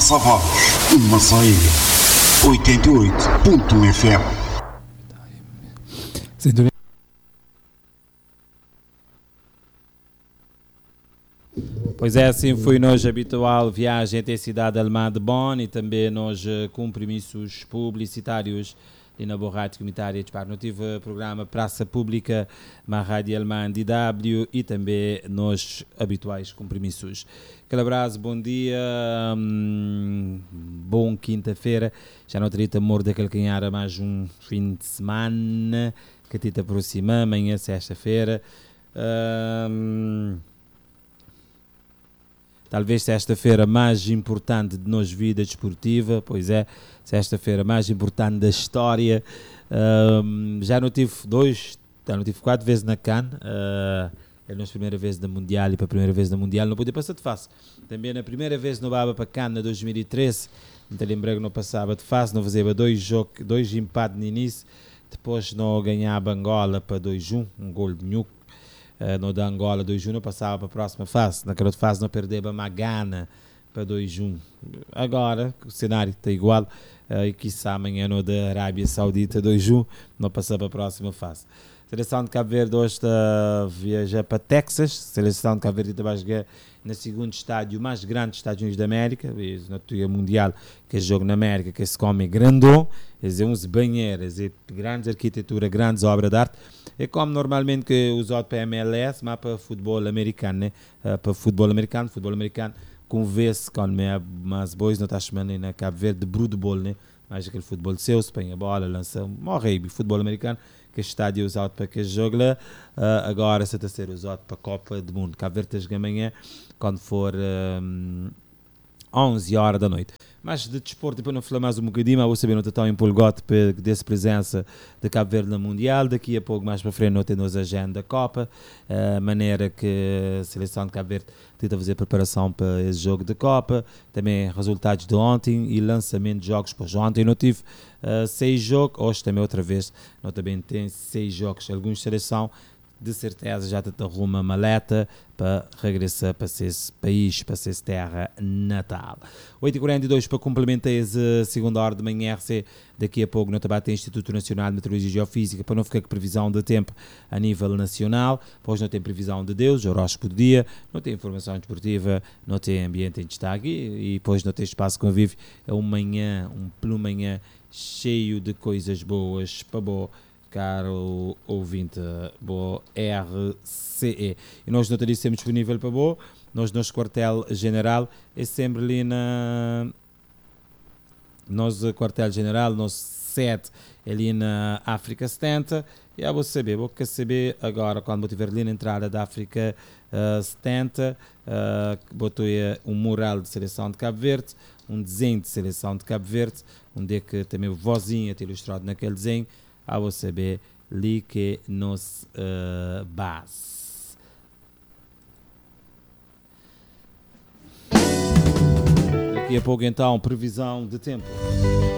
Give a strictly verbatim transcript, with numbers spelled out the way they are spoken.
Massa Vozes, Maceió, oitenta e oito ponto um F M. Pois é, assim foi nós habitual viagem até a cidade alemã de Bonn e também nos compromissos publicitários e na borrada comunitária de Par. Não tive programa Praça Pública, na Rádio Alemã D W e também nos habituais compromissos. Calabrás, bom dia, hum, bom quinta-feira, já não teria amor daquele canhar a mais um fim de semana que te aproxima, amanhã, sexta-feira. Hum, Talvez sexta-feira mais importante de nós vida desportiva, pois é, sexta-feira mais importante da história. Um, já não tive dois, já não tive quatro vezes na CAN, uh, é a nossa primeira vez na Mundial e para a primeira vez na Mundial não podia passar de face. Também na primeira vez no Baba para CAN, na dois mil e treze, então lembrei que não passava de face, não fazia dois jogos, dois empates no início, depois não ganhava Angola para dois a um, um gol de Nuco. Uh, no da Angola dois a um, passava para a próxima fase. Naquela outra fase não perdeva a Magana para dois a um. Agora o cenário está igual, uh, e quiçá amanhã no da Arábia Saudita dois a um, não passava para a próxima fase. Seleção de Cabo Verde hoje está viajar para Texas. Seleção de Cabo Verde está a jogar no segundo estádio mais grande dos Estados Unidos da América, na Tuga Mundial, que é jogo na América, que se come grandão, é uns banheiros, é grandes arquitetura, grandes obras de arte. É como normalmente que usado para M L S, mas para futebol americano, né? Uh, para futebol americano, futebol americano, com vez quando me mas bois não está chamando na Cabo Verde de brudebol, né? Mas aquele futebol seu, Espanha, bola, lança, morre, futebol americano, que estádio é usado para que jogo lá, uh, agora está a ser usado para a Copa do Mundo. Cabo Verde está amanhã, quando for um, onze horas da noite. Mas de desporto, depois não falar mais um bocadinho, mas vou saber não estou empolgado dessa presença de Cabo Verde na Mundial. Daqui a pouco, mais para frente, não temos a agenda da Copa, a maneira que a seleção de Cabo Verde tenta fazer preparação para esse jogo de Copa, também resultados de ontem e lançamento de jogos. Pois ontem não tive uh, seis jogos, hoje também outra vez, não também tem seis jogos. Alguns seleção de certeza já te arruma uma maleta para regressar para esse país, para essa terra natal. oito e quarenta e dois para complementar a segunda hora de manhã R C. Daqui a pouco no Tabate Instituto Nacional de Meteorologia e Geofísica, para não ficar com previsão de tempo a nível nacional. Pois não tem previsão de Deus, horóscopo do dia, não tem informação desportiva, não tem ambiente em destaque e, e depois não tem espaço convívio. É um manhã, um pelo manhã cheio de coisas boas para boa. Caro ouvinte, boa R C E. E nós não teríamos sempre disponível para boa. Nós, nosso quartel-general, é sempre ali na... Nosso quartel-general, nosso sete, é ali na África setenta. E eu vou saber, vou querer saber agora, quando vou estiver ali na entrada da África uh, setenta, uh, botou um mural de seleção de Cabo Verde, um desenho de seleção de Cabo Verde, onde é que também o vozinho está ilustrado naquele desenho. A você ver ali que nos uh, base. Daqui a pouco então, previsão de tempo.